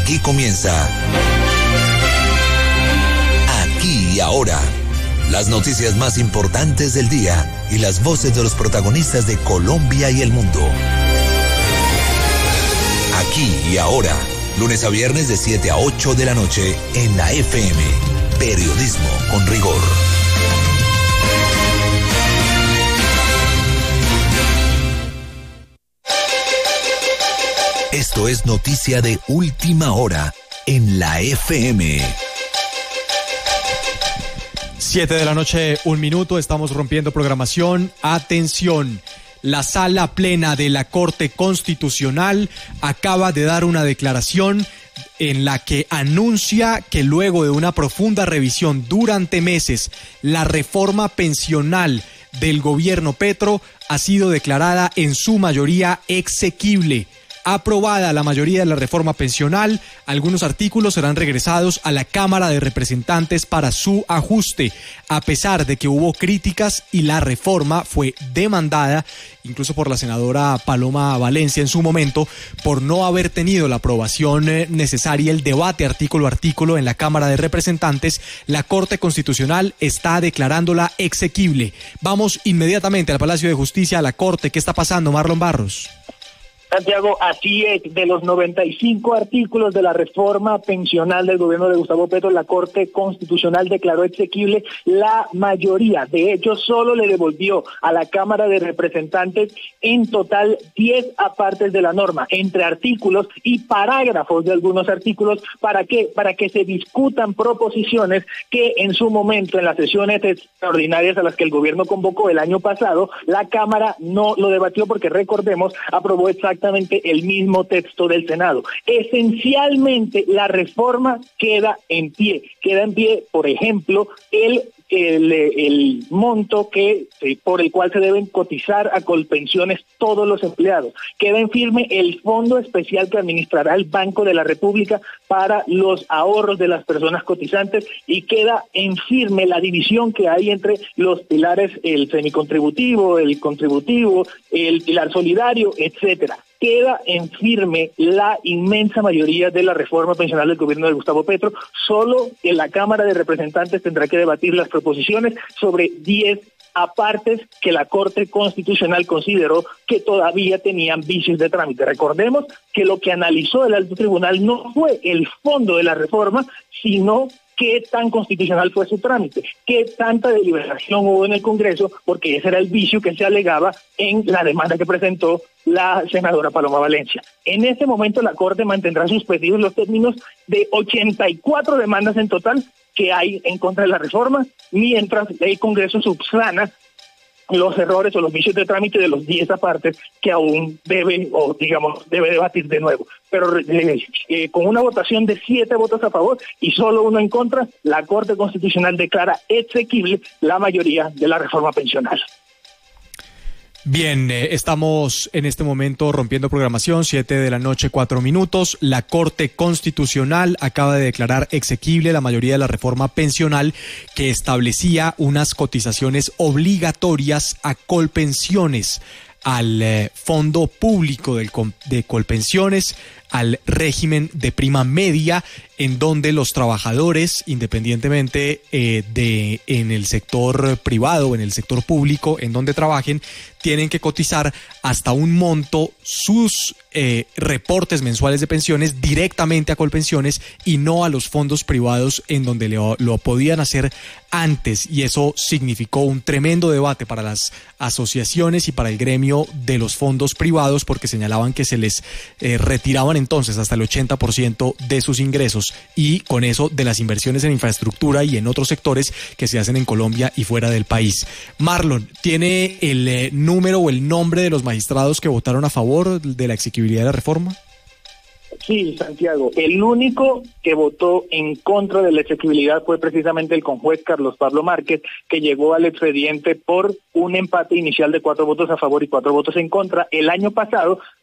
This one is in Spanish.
Aquí comienza Aquí y Ahora. Las noticias más importantes del día y las voces de los protagonistas de Colombia y el mundo. Aquí y Ahora, lunes a viernes de 7 a 8 de la noche en la FM. Periodismo con rigor. Esto es noticia de última hora en la FM. 7 de la noche, 1 minuto, estamos rompiendo programación. Atención, la sala plena de la Corte Constitucional acaba de dar una declaración en la que anuncia que luego de una profunda revisión durante meses, la reforma pensional del gobierno Petro ha sido declarada en su mayoría exequible. Aprobada la mayoría de la reforma pensional, algunos artículos serán regresados a la Cámara de Representantes para su ajuste, a pesar de que hubo críticas y la reforma fue demandada, incluso por la senadora Paloma Valencia en su momento, por no haber tenido la aprobación necesaria, el debate artículo a artículo en la Cámara de Representantes. La Corte Constitucional está declarándola exequible. Vamos inmediatamente al Palacio de Justicia, a la Corte. ¿Qué está pasando, Marlon Barros? Santiago, así es, de los 95 artículos de la reforma pensional del gobierno de Gustavo Petro, la Corte Constitucional declaró exequible la mayoría. De hecho, solo le devolvió a la Cámara de Representantes en total 10 apartes de la norma, entre artículos y parágrafos de algunos artículos. ¿Para qué? Para que se discutan proposiciones que en su momento, en las sesiones extraordinarias a las que el gobierno convocó el año pasado, la Cámara no lo debatió porque, recordemos, aprobó exactamente el mismo texto del Senado. Esencialmente, la reforma queda en pie, por ejemplo, el monto por el cual se deben cotizar a Colpensiones todos los empleados. Queda en firme el fondo especial que administrará el Banco de la República para los ahorros de las personas cotizantes, y queda en firme la división que hay entre los pilares, el semicontributivo, el contributivo, el pilar solidario, etcétera. Queda en firme la inmensa mayoría de la reforma pensional del gobierno de Gustavo Petro. Solo en la Cámara de Representantes tendrá que debatir las proposiciones sobre 10 apartes que la Corte Constitucional consideró que todavía tenían vicios de trámite. Recordemos que lo que analizó el Alto Tribunal no fue el fondo de la reforma, sino qué tan constitucional fue su trámite, qué tanta deliberación hubo en el Congreso, porque ese era el vicio que se alegaba en la demanda que presentó la senadora Paloma Valencia. En este momento la Corte mantendrá suspendidos los términos de 84 demandas en total que hay en contra de la reforma, mientras el Congreso subsana los errores o los vicios de trámite de los 10 apartes que aún debe debatir de nuevo. Pero con una votación de 7 votos a favor y solo 1 en contra, la Corte Constitucional declara exequible la mayoría de la reforma pensional. Bien, estamos en este momento rompiendo programación, 7 de la noche, 4 minutos. La Corte Constitucional acaba de declarar exequible la mayoría de la reforma pensional que establecía unas cotizaciones obligatorias a Colpensiones, al Fondo Público de Colpensiones, al régimen de prima media, en donde los trabajadores, independientemente en el sector privado o en el sector público en donde trabajen, tienen que cotizar hasta un monto sus reportes mensuales de pensiones directamente a Colpensiones y no a los fondos privados en donde lo podían hacer antes, y eso significó un tremendo debate para las asociaciones y para el gremio de los fondos privados, porque señalaban que se les retiraban entonces hasta el 80% de sus ingresos, y con eso de las inversiones en infraestructura y en otros sectores que se hacen en Colombia y fuera del país. Marlon, ¿tiene el número o el nombre de los magistrados que votaron a favor de la exequibilidad de la reforma? Sí, Santiago, el único que votó en contra de la exequibilidad fue precisamente el conjuez Carlos Pablo Márquez, que llegó al expediente por un empate inicial de 4 votos a favor y 4 votos en contra. El año pasado